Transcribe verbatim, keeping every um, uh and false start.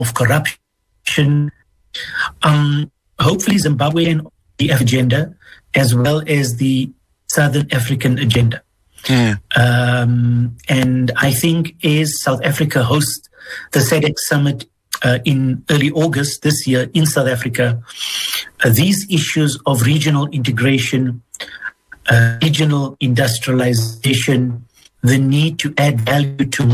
of corruption. Um, hopefully Zimbabwe and the agenda, as well as the Southern African agenda. Mm. Um, and I think as South Africa hosts the SADC summit uh, in early August this year in South Africa, uh, these issues of regional integration, uh, regional industrialization, the need to add value to